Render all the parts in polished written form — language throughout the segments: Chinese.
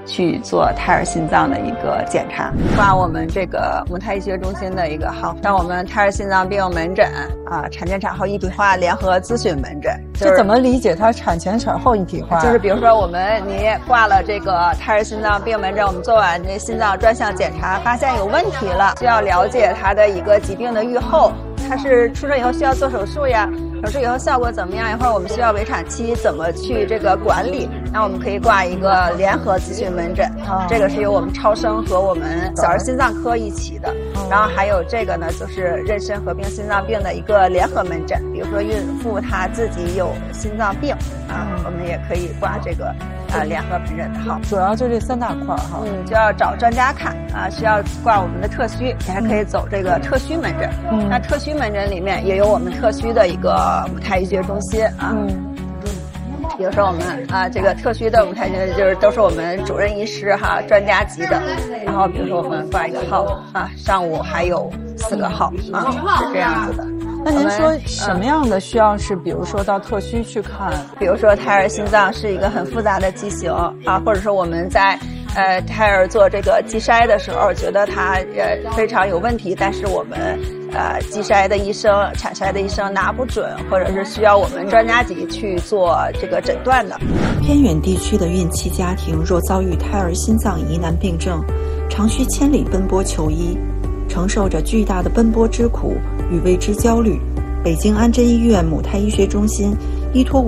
去做胎儿心脏的一个检查，挂我们这个母胎医学中心的一个号，让我们胎儿心脏病门诊产前产后一体化联合咨询门诊。 这怎么理解它产前产后一体化？ 就是比如说你挂了这个胎儿心脏病门诊，我们做完这心脏专项检查，发现有问题了，需要了解它的一个疾病的预后，它是出生以后需要做手术呀，手术以后效果怎么样，一会儿我们需要围产期怎么去这个管理，那我们可以挂一个联合咨询门诊，这个是由我们超声和我们小儿心脏科一起的，然后还有这个呢就是妊娠合并心脏病的一个联合门诊，比如说孕妇她自己有心脏病我们也可以挂这个联合门诊的号。 主要就这3大块哈。 就要找专家看需要挂我们的特需，你还可以走这个特需门诊。那特需门诊里面也有我们特需的一个母胎医学中心比如说我们这个特需的母胎医学就是都是我们主任医师专家级的，然后比如说我们挂一个号上午还有4个号是这样子的。 那您说什么样的需要是比如说到特需去看？ 比如说胎儿心脏是一个很复杂的畸形或者说我们在胎儿做这个脐筛的时候觉得它非常有问题，但是我们脐筛的医生产筛的医生拿不准，或者是需要我们专家级去做这个诊断的。 偏远地区的孕期家庭若遭遇胎儿心脏疑难病症，常需千里奔波求医，承受着巨大的奔波之苦与未知焦虑。北京安贞医院母胎医学中心依托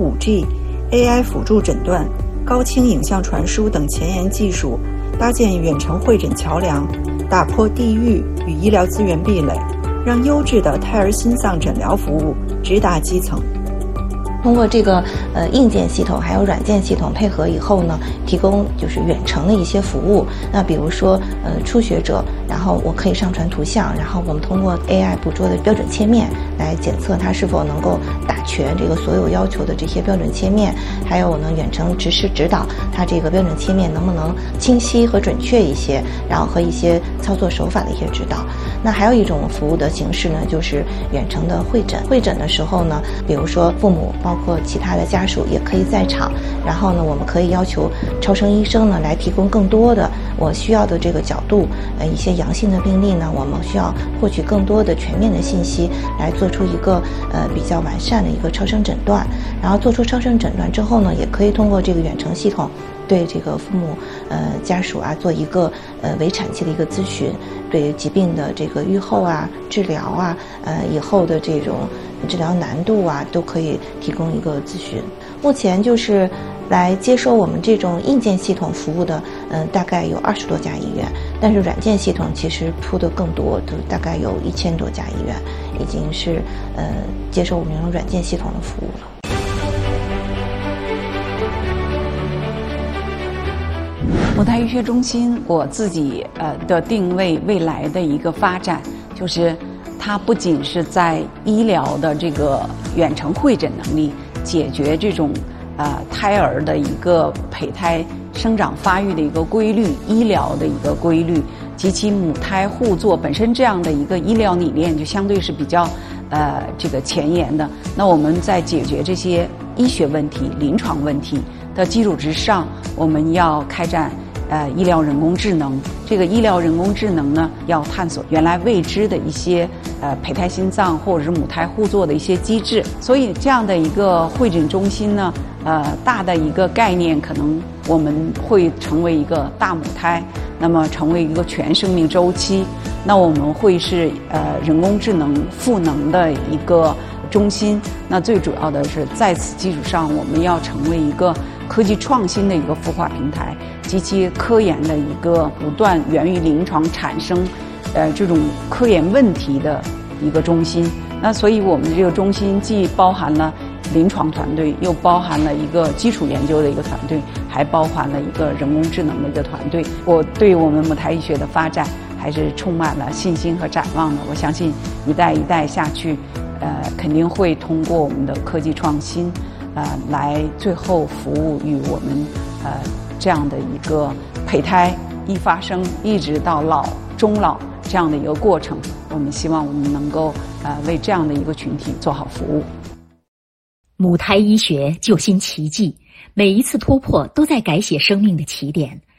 5G、AI 辅助诊断、高清影像传输等前沿技术，搭建远程会诊桥梁，打破地域与医疗资源壁垒，让优质的胎儿心脏诊疗服务直达基层。 通过这个硬件系统还有软件系统配合以后呢，提供就是远程的一些服务。那比如说初学者，然后我可以上传图像，然后我们通过 AI 捕捉的标准切面来检测它是否能够打全这个所有要求的这些标准切面，还有呢远程实时指导它这个标准切面能不能清晰和准确一些，然后和一些操作手法的一些指导。那还有一种服务的形式呢，就是远程的会诊。会诊的时候呢，比如说父母包括其他的家属也可以在场，然后呢我们可以要求超声医生呢来提供更多的我需要的这个角度，一些阳性的病例呢我们需要获取更多的全面的信息，来做出一个比较完善的一个超声诊断。然后做出超声诊断之后呢，也可以通过这个远程系统对这个父母家属做一个围产期的一个咨询，对疾病的这个预后治疗以后的这种治疗难度都可以提供一个咨询。目前就是来接受我们这种硬件系统服务的大概有20多家医院，但是软件系统其实铺的更多，就大概有1000多家医院已经是接受我们这种软件系统的服务了。 母胎医学中心我自己的定位未来的一个发展，就是它不仅是在医疗的这个远程会诊能力解决这种胎儿的一个胚胎生长发育的一个规律，医疗的一个规律及其母胎互作本身这样的一个医疗理念就相对是比较这个前沿的。那我们在解决这些医学问题、临床问题的基础之上，我们要开展医疗人工智能。这个医疗人工智能呢，要探索原来未知的一些胚胎心脏或者是母胎互作的一些机制。所以这样的一个会诊中心呢，大的一个概念可能我们会成为一个大母胎，那么成为一个全生命周期。那我们会是人工智能赋能的一个中心。那最主要的是在此基础上，我们要成为一个科技创新的一个孵化平台，及其科研的一个不断源于临床产生这种科研问题的一个中心。那所以我们这个中心既包含了临床团队，又包含了一个基础研究的一个团队，还包含了一个人工智能的一个团队。我对我们母胎医学的发展还是充满了信心和展望的。我相信一代一代下去，肯定会通过我们的科技创新来最后服务于我们这样的一个胚胎一发生一直到老终老这样的一个过程。我们希望我们能够为这样的一个群体做好服务。 母胎医学救新奇迹，每一次突破都在改写生命的起点。